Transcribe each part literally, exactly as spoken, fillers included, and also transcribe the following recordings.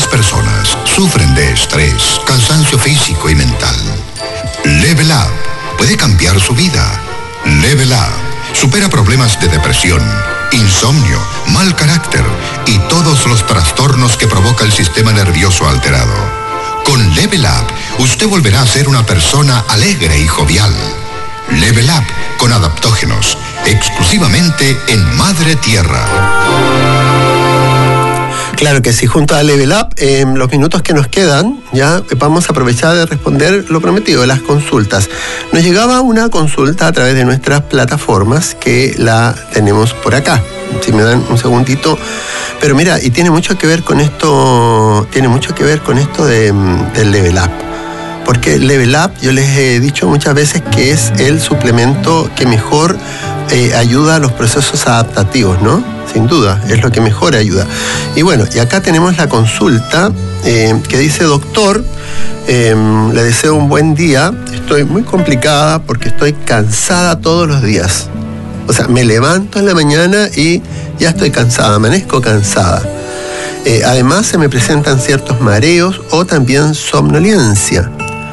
personas sufren de estrés, cansancio físico y mental. Level Up puede cambiar su vida. Level Up supera problemas de depresión, insomnio, mal carácter y todos los trastornos que provoca el sistema nervioso alterado. Con Level Up, usted volverá a ser una persona alegre y jovial. Level Up con adaptógenos, exclusivamente en Madre Tierra. Claro que sí, junto a Level Up, en los minutos que nos quedan, ya vamos a aprovechar de responder lo prometido, las consultas. Nos llegaba una consulta a través de nuestras plataformas que la tenemos por acá. Si me dan un segundito. Pero mira, y tiene mucho que ver con esto, tiene mucho que ver con esto de, del Level Up. Porque Level Up, yo les he dicho muchas veces que es el suplemento que mejor eh, ayuda a los procesos adaptativos, ¿no? Sin duda, es lo que mejor ayuda. Y bueno, y acá tenemos la consulta eh, que dice: doctor, eh, le deseo un buen día. Estoy muy complicada porque estoy cansada todos los días. O sea, me levanto en la mañana y ya estoy cansada, amanezco cansada. Eh, además, se me presentan ciertos mareos o también somnolencia.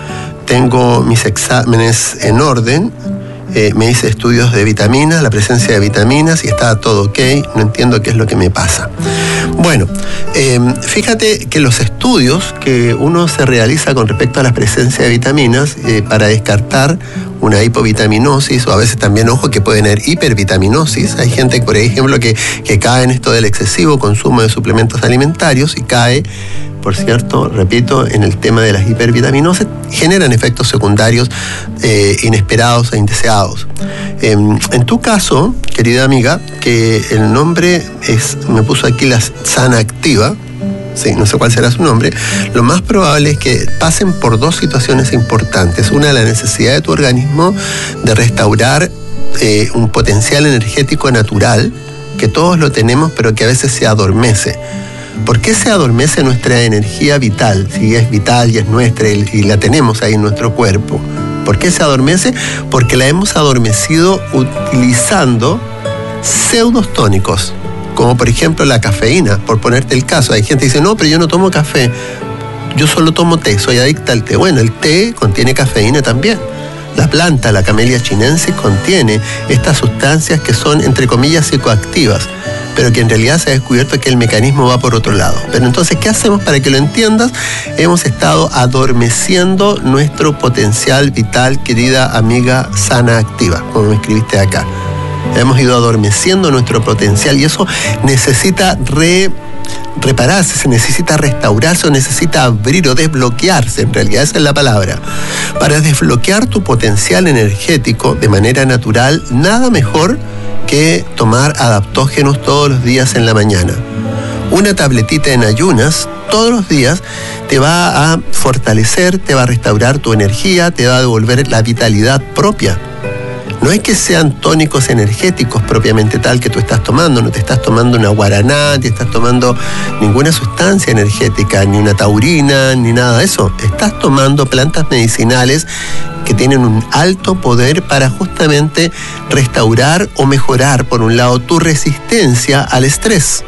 Tengo mis exámenes en orden. Eh, me hice estudios de vitaminas, la presencia de vitaminas, y está todo ok, no entiendo qué es lo que me pasa. Bueno, eh, fíjate que los estudios que uno se realiza con respecto a la presencia de vitaminas eh, para descartar una hipovitaminosis, o a veces también, ojo, que puede tener hipervitaminosis. Hay gente, por ejemplo, que, que cae en esto del excesivo consumo de suplementos alimentarios y cae, por cierto, repito, en el tema de las hipervitaminosis, generan efectos secundarios eh, inesperados e indeseados. Eh, en tu caso, querida amiga, que el nombre es, me puso aquí la Sana Activa, sí, no sé cuál será su nombre, lo más probable es que pasen por dos situaciones importantes. Una, la necesidad de tu organismo de restaurar eh, un potencial energético natural, que todos lo tenemos, pero que a veces se adormece. ¿Por qué se adormece nuestra energía vital? Si es vital y es nuestra y la tenemos ahí en nuestro cuerpo. ¿Por qué se adormece? Porque la hemos adormecido utilizando pseudotónicos, como por ejemplo la cafeína, por ponerte el caso. Hay gente que dice: no, pero yo no tomo café, yo solo tomo té, soy adicta al té. Bueno, el té contiene cafeína también. La planta, la Camellia chinensis, contiene estas sustancias que son, entre comillas, psicoactivas, pero que en realidad se ha descubierto que el mecanismo va por otro lado. Pero entonces, ¿qué hacemos para que lo entiendas? Hemos estado adormeciendo nuestro potencial vital, querida amiga Sana Activa, como me escribiste acá. Hemos ido adormeciendo nuestro potencial y eso necesita re, repararse, se necesita restaurarse o necesita abrir o desbloquearse, en realidad esa es la palabra. Para desbloquear tu potencial energético de manera natural, nada mejor que tomar adaptógenos todos los días en la mañana. Una tabletita en ayunas todos los días te va a fortalecer, te va a restaurar tu energía, te va a devolver la vitalidad propia. No es que sean tónicos energéticos propiamente tal que tú estás tomando, no te estás tomando una guaraná, ni estás tomando ninguna sustancia energética, ni una taurina, ni nada de eso. Estás tomando plantas medicinales que tienen un alto poder para justamente restaurar o mejorar, por un lado, tu resistencia al estrés.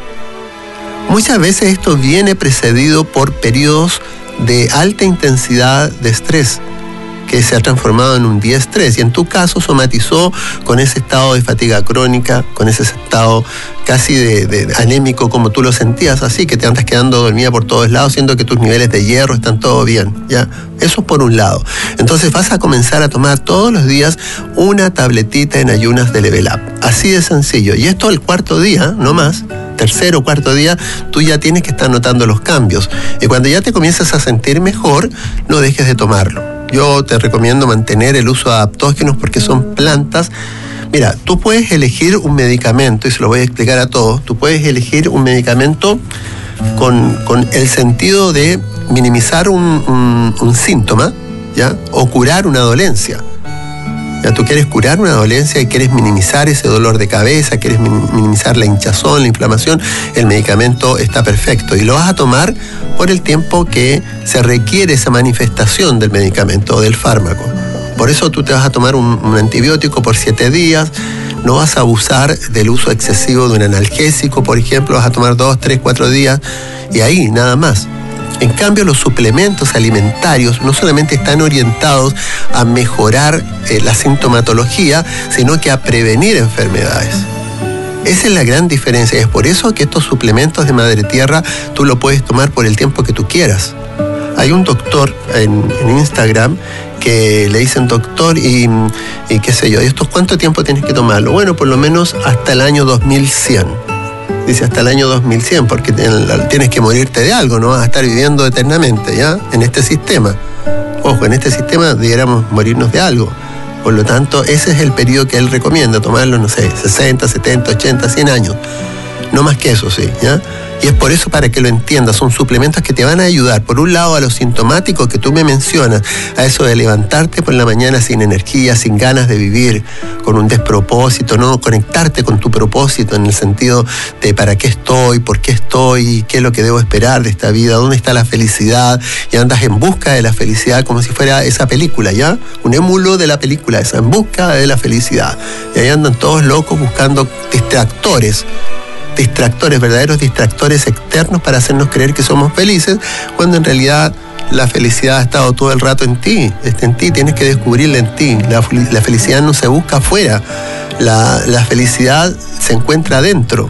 Muchas veces esto viene precedido por periodos de alta intensidad de estrés, que se ha transformado en un diestrés, y en tu caso somatizó con ese estado de fatiga crónica, con ese estado casi de, de anémico como tú lo sentías, así que te andas quedando dormida por todos lados, siendo que tus niveles de hierro están todo bien, ¿ya? Eso por un lado. Entonces vas a comenzar a tomar todos los días una tabletita en ayunas de Level Up, así de sencillo, y esto el cuarto día, no más, tercero o cuarto día, tú ya tienes que estar notando los cambios, y cuando ya te comienzas a sentir mejor, no dejes de tomarlo. Yo te recomiendo mantener el uso de adaptógenos porque son plantas. Mira, tú puedes elegir un medicamento, y se lo voy a explicar a todos. Tú puedes elegir un medicamento con, con el sentido de minimizar un, un, un síntoma, ¿ya? O curar una dolencia. Ya, tú quieres curar una dolencia y quieres minimizar ese dolor de cabeza, quieres minimizar la hinchazón, la inflamación, el medicamento está perfecto y lo vas a tomar por el tiempo que se requiere esa manifestación del medicamento o del fármaco. Por eso tú te vas a tomar un, un antibiótico por siete días, no vas a abusar del uso excesivo de un analgésico, por ejemplo, vas a tomar dos, tres, cuatro días y ahí nada más. En cambio, los suplementos alimentarios no solamente están orientados a mejorar eh, la sintomatología, sino que a prevenir enfermedades. Esa es la gran diferencia. Es por eso que estos suplementos de Madre Tierra tú lo puedes tomar por el tiempo que tú quieras. Hay un doctor en, en Instagram que le dicen doctor y, y qué sé yo, ¿y estos cuánto tiempo tienes que tomarlo? Bueno, por lo menos hasta el año dos mil cien. Dice hasta el año dos mil cien, porque tienes que morirte de algo, no vas a estar viviendo eternamente, ¿ya? En este sistema. Ojo, en este sistema debiéramos morirnos de algo. Por lo tanto, ese es el periodo que él recomienda, tomarlo, no sé, sesenta, setenta, ochenta, cien años. No más que eso, sí, ¿ya? Y es por eso, para que lo entiendas, son suplementos que te van a ayudar, por un lado, a los sintomáticos que tú me mencionas, a eso de levantarte por la mañana sin energía, sin ganas de vivir, con un despropósito, ¿no? Conectarte con tu propósito en el sentido de para qué estoy, por qué estoy, qué es lo que debo esperar de esta vida, dónde está la felicidad, y andas en busca de la felicidad como si fuera esa película, ¿ya? Un émulo de la película esa, en busca de la felicidad. Y ahí andan todos locos buscando distractores, distractores, verdaderos distractores externos para hacernos creer que somos felices, cuando en realidad la felicidad ha estado todo el rato en ti, está en ti, tienes que descubrirla en ti. La, la felicidad no se busca afuera, la, la felicidad se encuentra adentro,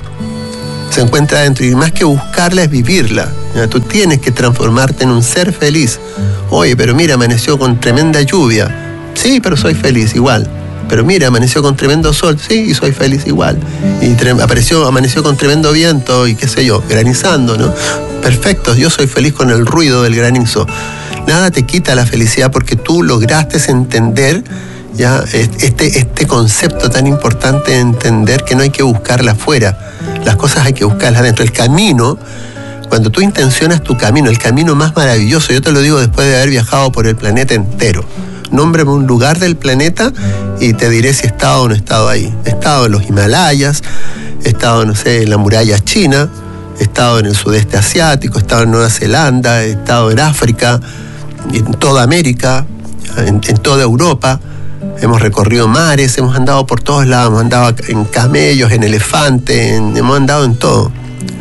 se encuentra adentro, y más que buscarla es vivirla. ¿Ya? Tú tienes que transformarte en un ser feliz. Oye, pero mira, amaneció con tremenda lluvia. Sí, pero soy feliz igual. Pero mira, amaneció con tremendo sol, sí, y soy feliz igual. Y tre- apareció, amaneció con tremendo viento y qué sé yo, granizando, ¿no? Perfecto, yo soy feliz con el ruido del granizo. Nada te quita la felicidad porque tú lograste entender ya este, este concepto tan importante de entender que no hay que buscarla afuera. Las cosas hay que buscarlas adentro. El camino, cuando tú intencionas tu camino, el camino más maravilloso, yo te lo digo después de haber viajado por el planeta entero. Nómbrame un lugar del planeta y te diré si he estado o no he estado ahí. He estado en los Himalayas, he estado, no sé, en la muralla china, he estado en el sudeste asiático, he estado en Nueva Zelanda, he estado en África, en toda América, en, en toda Europa. Hemos recorrido mares, hemos andado por todos lados, hemos andado en camellos, en elefantes, en, hemos andado en todo.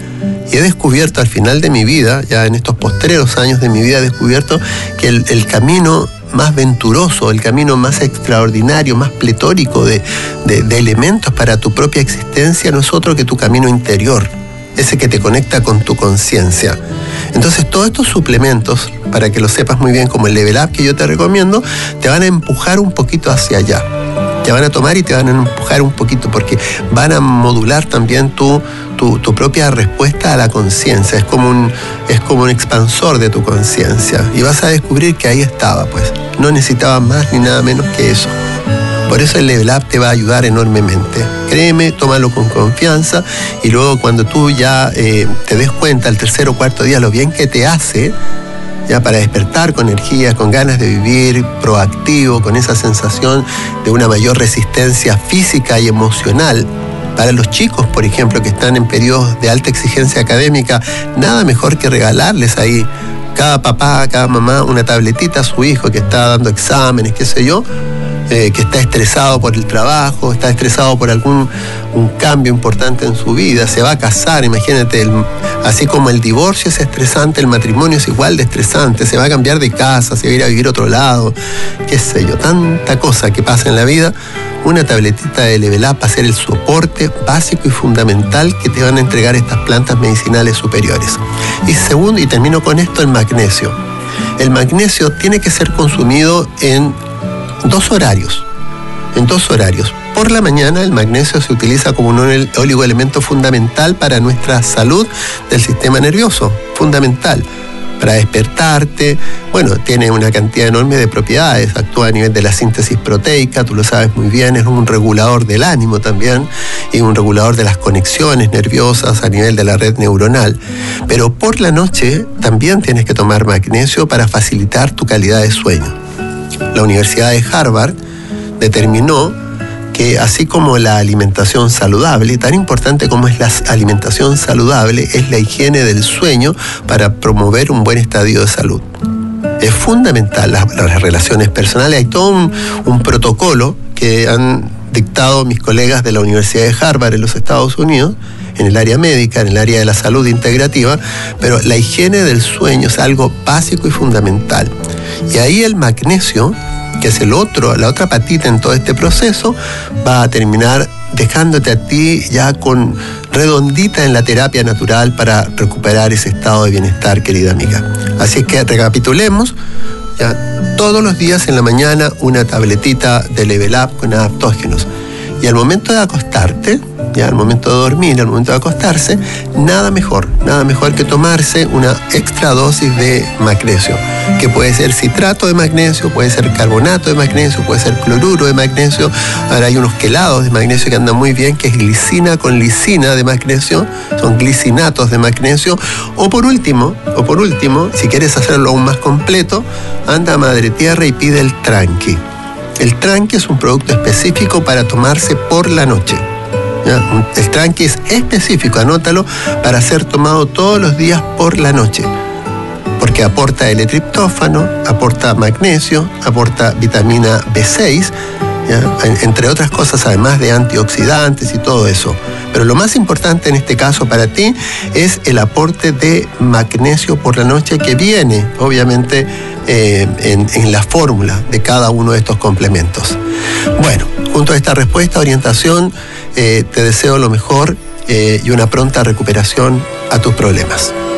Y he descubierto al final de mi vida, ya en estos postreros años de mi vida, he descubierto que el, el camino más venturoso, el camino más extraordinario, más pletórico de, de, de elementos para tu propia existencia no es otro que tu camino interior, ese que te conecta con tu conciencia. Entonces todos estos suplementos, para que lo sepas muy bien, como el Level Up que yo te recomiendo, te van a empujar un poquito hacia allá. Te van a tomar y te van a empujar un poquito porque van a modular también tu, tu, tu propia respuesta a la conciencia. Es como un, es como un expansor de tu conciencia. Y vas a descubrir que ahí estaba, pues. No necesitabas más ni nada menos que eso. Por eso el Level Up te va a ayudar enormemente. Créeme, tómalo con confianza y luego cuando tú ya eh, te des cuenta el tercer o cuarto día lo bien que te hace, ya para despertar con energía, con ganas de vivir, proactivo, con esa sensación de una mayor resistencia física y emocional. Para los chicos, por ejemplo, que están en periodos de alta exigencia académica, nada mejor que regalarles ahí, cada papá, cada mamá, una tabletita a su hijo que está dando exámenes, qué sé yo, eh, que está estresado por el trabajo, está estresado por algún un cambio importante en su vida, se va a casar, imagínate, el, así como el divorcio es estresante, el matrimonio es igual de estresante, se va a cambiar de casa, se va a ir a vivir a otro lado, qué sé yo, tanta cosa que pasa en la vida. Una tabletita de Level Up va a ser el soporte básico y fundamental que te van a entregar estas plantas medicinales superiores. Y segundo, y termino con esto, el magnesio. El magnesio tiene que ser consumido en dos horarios, en dos horarios. Por la mañana el magnesio se utiliza como un oligoelemento fundamental para nuestra salud del sistema nervioso, fundamental. Para despertarte, bueno, tiene una cantidad enorme de propiedades, actúa a nivel de la síntesis proteica, tú lo sabes muy bien, es un regulador del ánimo también y un regulador de las conexiones nerviosas a nivel de la red neuronal. Pero por la noche también tienes que tomar magnesio para facilitar tu calidad de sueño. La Universidad de Harvard determinó que así como la alimentación saludable, tan importante como es la alimentación saludable, es la higiene del sueño para promover un buen estadio de salud. Es fundamental las, las relaciones personales. Hay todo un, un protocolo que han dictado mis colegas de la Universidad de Harvard en los Estados Unidos, en el área médica, en el área de la salud integrativa, pero la higiene del sueño es algo básico y fundamental. Y ahí el magnesio, que es el otro, la otra patita en todo este proceso, va a terminar dejándote a ti ya con redondita en la terapia natural para recuperar ese estado de bienestar, querida amiga. Así que recapitulemos, ya, todos los días en la mañana una tabletita de Level Up con adaptógenos. Y al momento de acostarte, ya al momento de dormir, al momento de acostarse, nada mejor, nada mejor que tomarse una extra dosis de magnesio, que puede ser citrato de magnesio, puede ser carbonato de magnesio, puede ser cloruro de magnesio. Ahora hay unos quelados de magnesio que andan muy bien, que es glicina con lisina de magnesio, son glicinatos de magnesio. O por último, o por último, si quieres hacerlo aún más completo, anda a Madre Tierra y pide el tranqui. El tranqui es un producto específico para tomarse por la noche. ¿Ya? El tranqui es específico, anótalo, para ser tomado todos los días por la noche. Porque aporta L-triptófano, aporta magnesio, aporta vitamina B seis, ¿ya? Entre otras cosas, además de antioxidantes y todo eso. Pero lo más importante en este caso para ti es el aporte de magnesio por la noche, que viene, obviamente, eh, en, en la fórmula de cada uno de estos complementos. Bueno, junto a esta respuesta, orientación, eh, te deseo lo mejor eh, y una pronta recuperación a tus problemas.